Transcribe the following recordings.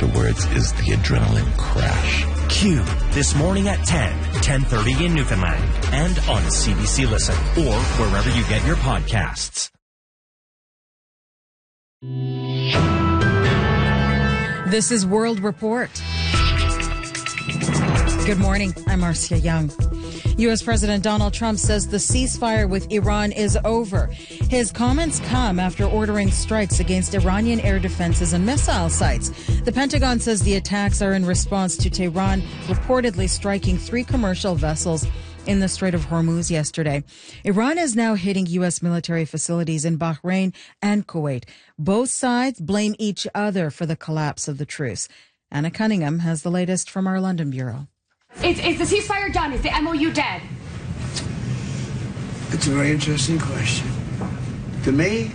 afterwards is the adrenaline crash. Q, this morning at 10:30 in Newfoundland, and on CBC Listen, or wherever you get your podcasts. This is World Report. Good morning. I'm Marcia Young. U.S. President Donald Trump says the ceasefire with Iran is over. His comments come after ordering strikes against Iranian air defenses and missile sites. The Pentagon says the attacks are in response to Tehran reportedly striking 3 commercial vessels in the Strait of Hormuz yesterday. Iran is now hitting U.S. military facilities in Bahrain and Kuwait. Both sides blame each other for the collapse of the truce. Anna Cunningham has the latest from our London bureau. Is the ceasefire done? Is the MOU dead? It's a very interesting question. To me,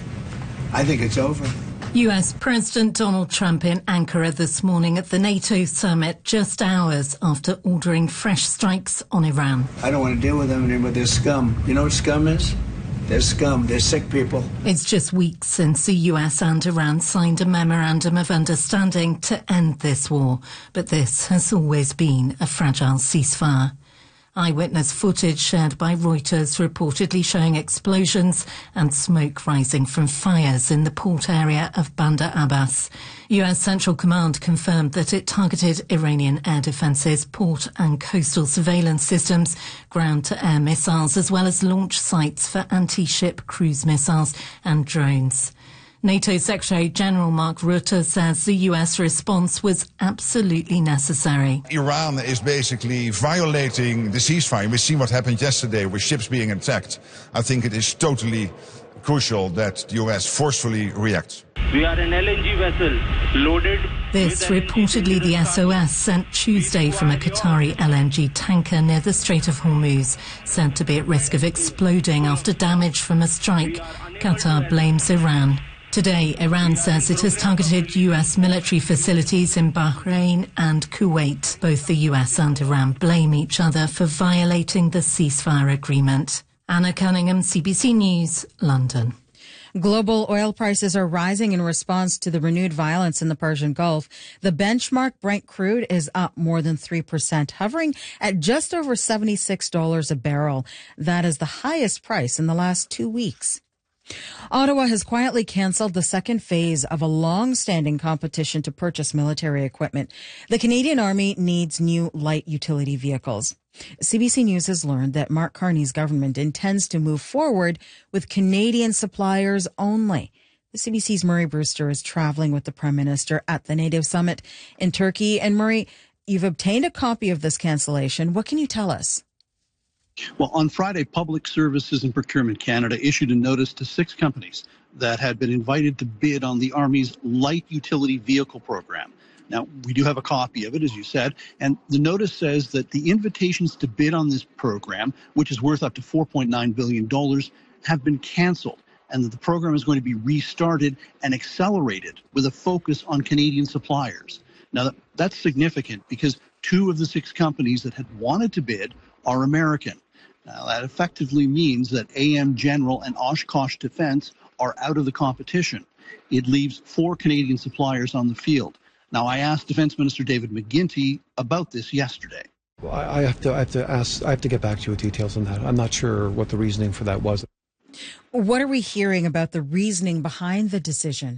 I think it's over. U.S. President Donald Trump in Ankara this morning at the NATO summit, just hours after ordering fresh strikes on Iran. I don't want to deal with them anymore. They're scum. You know what scum is? They're scum. They're sick people. It's just weeks since the US and Iran signed a memorandum of understanding to end this war. But this has always been a fragile ceasefire. Eyewitness footage shared by Reuters reportedly showing explosions and smoke rising from fires in the port area of Bandar Abbas. US Central Command confirmed that it targeted Iranian air defences, port and coastal surveillance systems, ground-to-air missiles, as well as launch sites for anti-ship cruise missiles and drones. NATO Secretary-General Mark Rutte says the US response was absolutely necessary. Iran is basically violating the ceasefire. We've seen what happened yesterday with ships being attacked. I think it is totally crucial that the US forcefully reacts. We are an LNG vessel loaded. This reportedly the SOS sent Tuesday from a Qatari LNG tanker near the Strait of Hormuz, said to be at risk of exploding after damage from a strike. Qatar blames Iran. Today, Iran says it has targeted US military facilities in Bahrain and Kuwait. Both the US and Iran blame each other for violating the ceasefire agreement. Anna Cunningham, CBC News, London. Global oil prices are rising in response to the renewed violence in the Persian Gulf. The benchmark Brent crude is up more than 3%, hovering at just over $76 a barrel. That is the highest price in the last 2 weeks. Ottawa has quietly cancelled the second phase of a long-standing competition to purchase military equipment. The Canadian Army needs new light utility vehicles. CBC News has learned that Mark Carney's government intends to move forward with Canadian suppliers only. The CBC's Murray Brewster is travelling with the Prime Minister at the NATO summit in Turkey. And Murray, you've obtained a copy of this cancellation. What can you tell us? Well, on Friday, Public Services and Procurement Canada issued a notice to 6 companies that had been invited to bid on the Army's light utility vehicle program. Now, we do have a copy of it, as you said, and the notice says that the invitations to bid on this program, which is worth up to $4.9 billion, have been canceled, and that the program is going to be restarted and accelerated with a focus on Canadian suppliers. Now, that's significant because 2 of the 6 companies that had wanted to bid are American. Now, that effectively means that AM General and Oshkosh Defense are out of the competition. It leaves 4 Canadian suppliers on the field. Now, I asked Defense Minister David McGuinty about this yesterday. Well, I have to get back to you with details on that. I'm not sure what the reasoning for that was. What are we hearing about the reasoning behind the decision?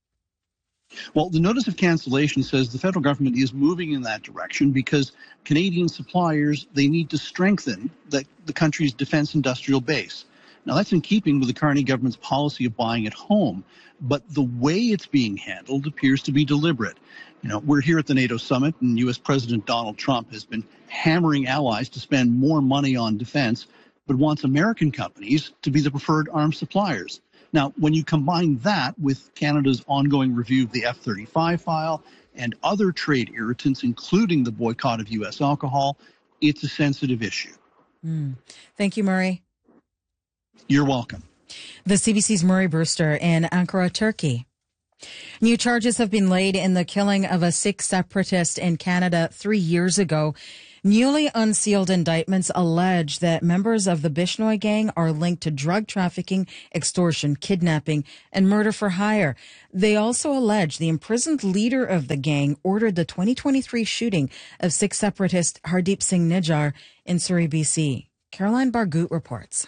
Well, the notice of cancellation says the federal government is moving in that direction because Canadian suppliers, they need to strengthen the country's defense industrial base. Now, that's in keeping with the Carney government's policy of buying at home, but the way it's being handled appears to be deliberate. You know, we're here at the NATO summit, and U.S. President Donald Trump has been hammering allies to spend more money on defense, but wants American companies to be the preferred arms suppliers. Now, when you combine that with Canada's ongoing review of the F-35 file and other trade irritants, including the boycott of U.S. alcohol, it's a sensitive issue. Thank you, Murray. You're welcome. The CBC's Murray Brewster in Ankara, Turkey. New charges have been laid in the killing of a Sikh separatist in Canada 3 years ago. Newly unsealed indictments allege that members of the Bishnoi gang are linked to drug trafficking, extortion, kidnapping, and murder for hire. They also allege the imprisoned leader of the gang ordered the 2023 shooting of Sikh separatist Hardeep Singh Nijjar in Surrey, BC. Caroline Bargout reports.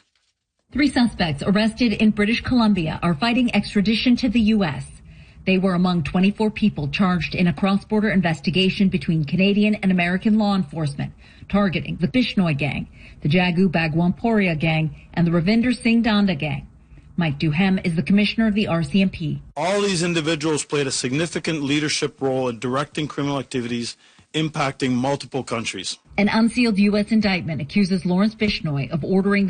3 suspects arrested in British Columbia are fighting extradition to the U.S. They were among 24 people charged in a cross-border investigation between Canadian and American law enforcement, targeting the Bishnoi gang, the Jagu Bagwamporia gang, and the Ravinder Singh Danda gang. Mike Duhem is the commissioner of the RCMP. All these individuals played a significant leadership role in directing criminal activities impacting multiple countries. An unsealed U.S. indictment accuses Lawrence Bishnoi of ordering the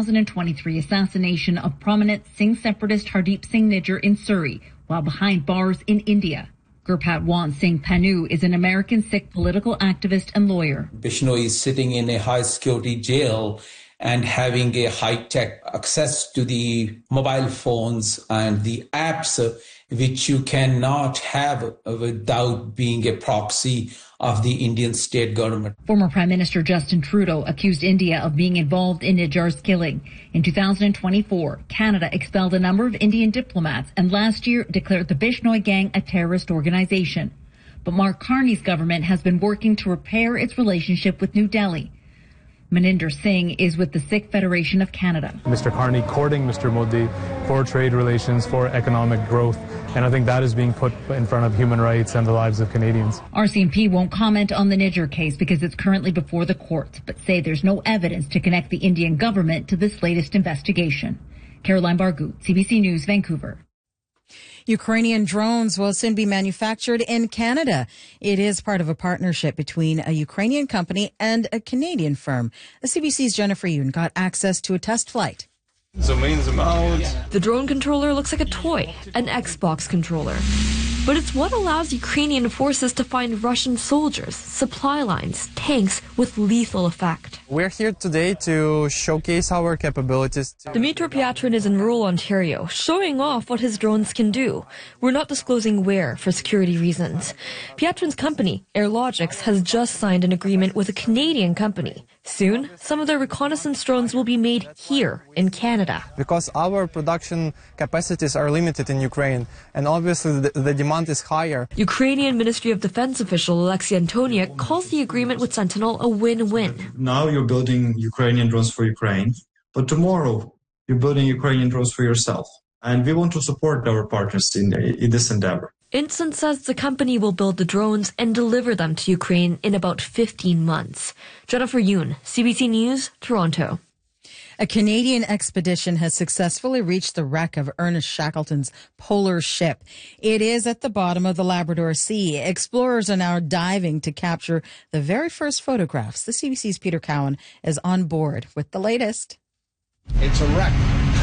2023 assassination of prominent Singh separatist Hardeep Singh Nijjar in Surrey, while behind bars in India. Gurpat Wan Singh Panu is an American Sikh political activist and lawyer. Bishnoi is sitting in a high-security jail and having a high-tech access to the mobile phones and the apps, which you cannot have without being a proxy of the Indian state government. Former Prime Minister Justin Trudeau accused India of being involved in Nijjar's killing. In 2024, Canada expelled a number of Indian diplomats and last year declared the Bishnoi gang a terrorist organization. But Mark Carney's government has been working to repair its relationship with New Delhi. Maninder Singh is with the Sikh Federation of Canada. Mr. Carney courting Mr. Modi for trade relations, for economic growth, and I think that is being put in front of human rights and the lives of Canadians. RCMP won't comment on the Nijjar case because it's currently before the courts, but say there's no evidence to connect the Indian government to this latest investigation. Caroline Bargout, CBC News, Vancouver. Ukrainian drones will soon be manufactured in Canada. It is part of a partnership between a Ukrainian company and a Canadian firm. The CBC's Jennifer Yoon got access to a test flight. Zoom in, zoom out. The drone controller looks like a toy, an Xbox controller. But it's what allows Ukrainian forces to find Russian soldiers, supply lines, tanks with lethal effect. We're here today to showcase our capabilities. Dmitry Piatrin is in rural Ontario, showing off what his drones can do. We're not disclosing where for security reasons. Piatrin's company, AirLogix, has just signed an agreement with a Canadian company. Soon, some of their reconnaissance drones will be made here in Canada. Because our production capacities are limited in Ukraine, and obviously the demand is higher. Ukrainian Ministry of Defense official Alexei Antoniuk calls the agreement with Sentinel a win-win. Now you're building Ukrainian drones for Ukraine, but tomorrow you're building Ukrainian drones for yourself. And we want to support our partners in this endeavor. Instant says the company will build the drones and deliver them to Ukraine in about 15 months. Jennifer Yoon, CBC News, Toronto. A Canadian expedition has successfully reached the wreck of Ernest Shackleton's polar ship. It is at the bottom of the Labrador Sea. Explorers are now diving to capture the very first photographs. The CBC's Peter Cowan is on board with the latest. It's a wreck.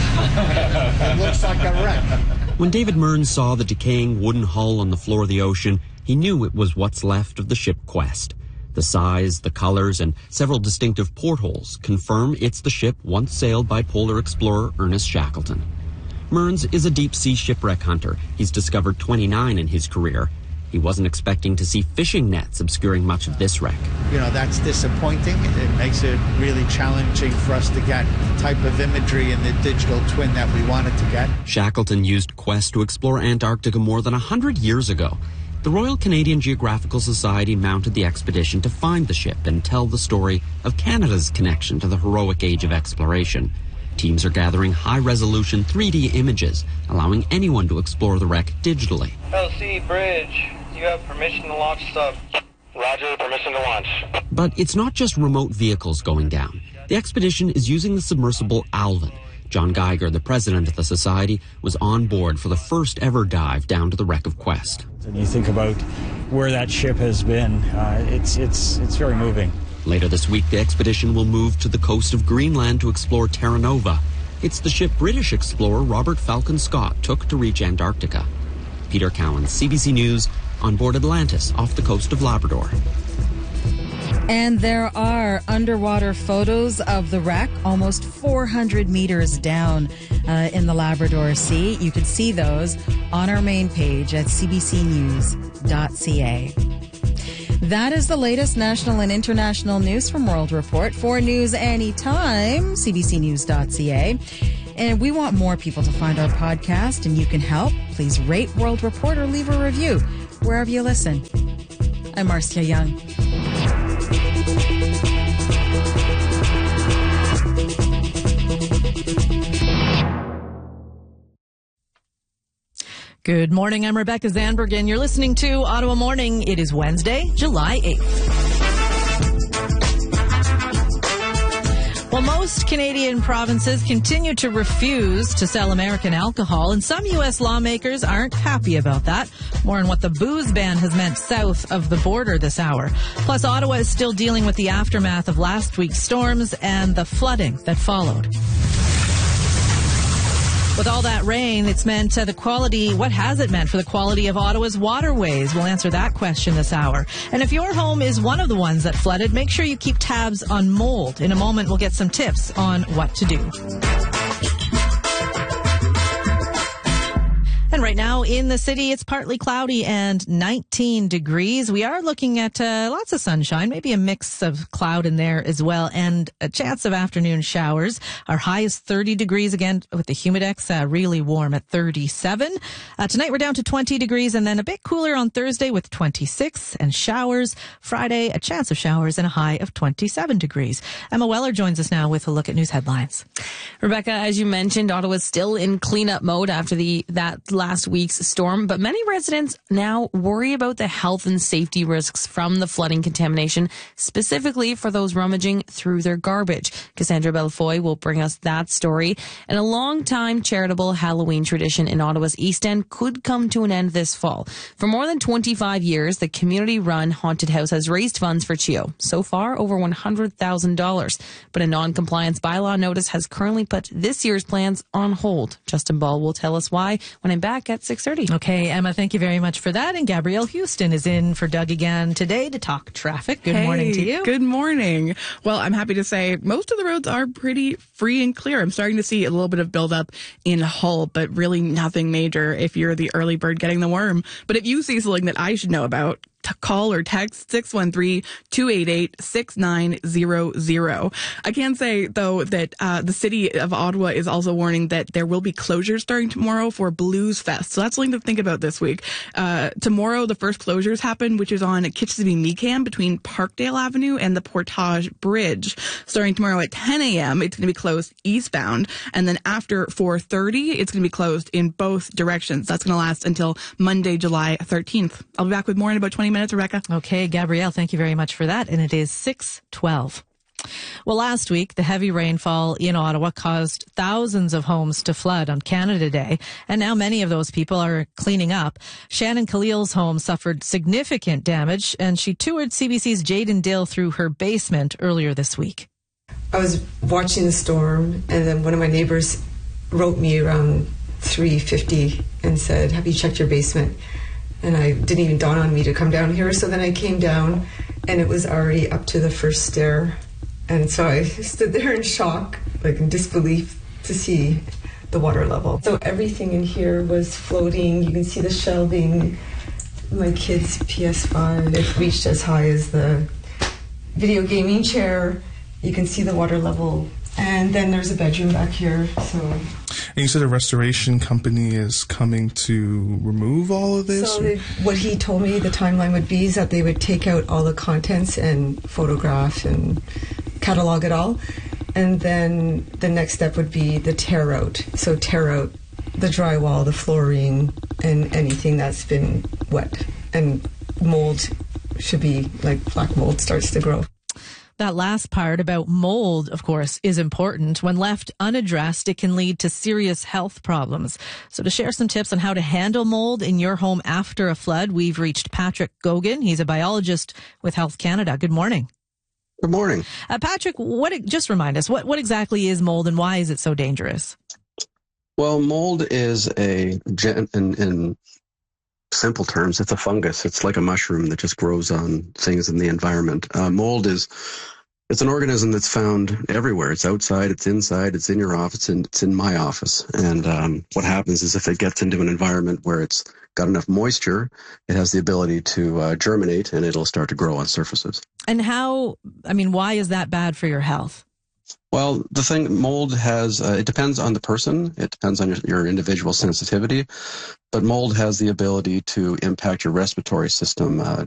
It looks like a wreck. When David Mearns saw the decaying wooden hull on the floor of the ocean, he knew it was what's left of the ship Quest. The size, the colors, and several distinctive portholes confirm it's the ship once sailed by polar explorer Ernest Shackleton. Mearns is a deep-sea shipwreck hunter. He's discovered 29 in his career. He wasn't expecting to see fishing nets obscuring much of this wreck. You know, that's disappointing. It makes it really challenging for us to get the type of imagery in the digital twin that we wanted to get. Shackleton used Quest to explore Antarctica more than 100 years ago. The Royal Canadian Geographical Society mounted the expedition to find the ship and tell the story of Canada's connection to the heroic age of exploration. Teams are gathering high-resolution 3D images, allowing anyone to explore the wreck digitally. LC Bridge, you have permission to launch sub. Roger, permission to launch. But it's not just remote vehicles going down. The expedition is using the submersible Alvin. John Geiger, the president of the society, was on board for the first ever dive down to the wreck of Quest. And you think about where that ship has been, it's very moving. Later this week, the expedition will move to the coast of Greenland to explore Terra Nova. It's the ship British explorer Robert Falcon Scott took to reach Antarctica. Peter Cowan, CBC News, on board Atlantis off the coast of Labrador. And there are underwater photos of the wreck almost 400 meters down in the Labrador Sea. You can see those on our main page at cbcnews.ca. That is the latest national and international news from World Report. For news anytime, cbcnews.ca. And we want more people to find our podcast, and you can help. Please rate World Report or leave a review wherever you listen. I'm Marcia Young. Good morning. I'm Rebecca Zandberg, and you're listening to Ottawa Morning. It is Wednesday, July 8th. Well, most Canadian provinces continue to refuse to sell American alcohol, and some U.S. lawmakers aren't happy about that. More on what the booze ban has meant south of the border this hour. Plus, Ottawa is still dealing with the aftermath of last week's storms and the flooding that followed. With all that rain, it's meant what has it meant for the quality of Ottawa's waterways? We'll answer that question this hour. And if your home is one of the ones that flooded, make sure you keep tabs on mold. In a moment, we'll get some tips on what to do. And right now in the city, it's partly cloudy and 19 degrees. We are looking at lots of sunshine, maybe a mix of cloud in there as well, and a chance of afternoon showers. Our high is 30 degrees again with the Humidex, really warm at 37. Tonight we're down to 20 degrees and then a bit cooler on Thursday with 26 and showers. Friday, a chance of showers and a high of 27 degrees. Emma Weller joins us now with a look at news headlines. Rebecca, as you mentioned, Ottawa's still in cleanup mode after that last week's storm, but many residents now worry about the health and safety risks from the flooding contamination, specifically for those rummaging through their garbage. Cassandra Bellefoy will bring us that story. And a long-time charitable Halloween tradition in Ottawa's East End could come to an end this fall. For more than 25 years, the community-run haunted house has raised funds for CHEO. So far, over $100,000. But a non-compliance bylaw notice has currently put this year's plans on hold. Justin Ball will tell us why when I'm back at 6:30. Okay, Emma, thank you very much for that. And Gabrielle Houston is in for Doug again today to talk traffic. Good morning to you. Good morning. Well, I'm happy to say most of the roads are pretty free and clear. I'm starting to see a little bit of buildup in Hull, but really nothing major if you're the early bird getting the worm. But if you see something that I should know about, call or text 613-288-6900. I can say, though, that the city of Ottawa is also warning that there will be closures starting tomorrow for Blues Fest. So that's something to think about this week. Tomorrow, the first closures happen, which is on Kitchissippi-Meekham between Parkdale Avenue and the Portage Bridge. Starting tomorrow at 10 a.m., it's going to be closed eastbound. And then after 4:30, it's going to be closed in both directions. That's going to last until Monday, July 13th. I'll be back with more in about 20 minutes, Rebecca. Okay, Gabrielle, thank you very much for that. And it is 6:12. Well, last week, the heavy rainfall in Ottawa caused thousands of homes to flood on Canada Day, and now many of those people are cleaning up. Shannon Khalil's home suffered significant damage, and she toured CBC's Jayden Dill through her basement earlier this week. I was watching the storm, and then one of my neighbors wrote me around 3:50 and said, "Have you checked your basement?" And I didn't even dawn on me to come down here. So then I came down and it was already up to the first stair. And so I stood there in shock, like in disbelief to see the water level. So everything in here was floating. You can see the shelving. My kid's PS5, it reached as high as the video gaming chair. You can see the water level. And then there's a bedroom back here, so... And you said a restoration company is coming to remove all of this? So what he told me the timeline would be is that they would take out all the contents and photograph and catalog it all. And then the next step would be the tear out. So tear out the drywall, the flooring, and anything that's been wet. And mold should be, like black mold starts to grow. That last part about mold, of course, is important. When left unaddressed, it can lead to serious health problems. So to share some tips on how to handle mold in your home after a flood, we've reached Patrick Gogan. He's a biologist with Health Canada. Good morning. Good morning. Patrick, just remind us, what exactly is mold and why is it so dangerous? Well, mold is in simple terms, it's a fungus. It's like a mushroom that just grows on things in the environment. Mold is It's an organism that's found everywhere. It's outside, it's inside, it's in your office, and it's in my office. And what happens is if it gets into an environment where it's got enough moisture, it has the ability to germinate, and it'll start to grow on surfaces. And why is that bad for your health? Well, the thing, mold has, it depends on the person. It depends on your individual sensitivity. But mold has the ability to impact your respiratory system